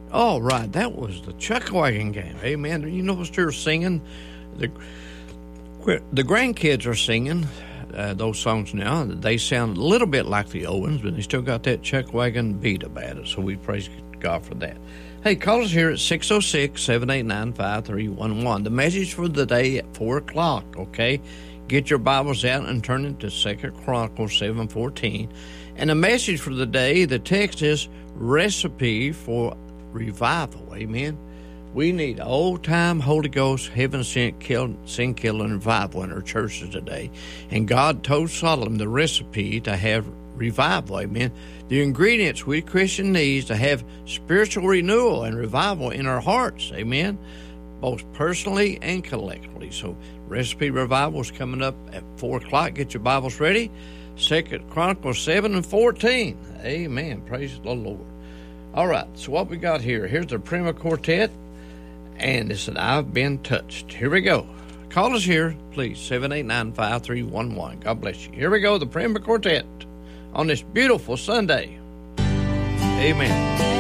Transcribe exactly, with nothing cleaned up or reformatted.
All right, that was the Chuck Wagon game. Amen. You notice they're singing. The, the grandkids are singing uh, those songs now. They sound a little bit like the old ones, but they still got that Chuck Wagon beat about it, so we praise God for that. Hey, call us here at six oh six, seven eight nine, five three one one. The message for the day at four o'clock, okay? Get your Bibles out and turn it to Second Chronicles seven fourteen. And the message for the day, the text is Recipe for Revival. Amen. We need old-time Holy Ghost, heaven-sent, kill, sin-killing revival in our churches today. And God told Solomon the recipe to have revival. Amen. The ingredients we Christian needs to have spiritual renewal and revival in our hearts. Amen. Both personally and collectively. So recipe revival is coming up at four o'clock. Get your Bibles ready. Second Chronicles seven and fourteen. Amen. Praise the Lord. All right. So what we got here? Here's the Prima Quartet. And it said, I've been touched. Here we go. Call us here, please. seven eight nine, five three one one. God bless you. Here we go. The Prima Quartet on this beautiful Sunday. Amen.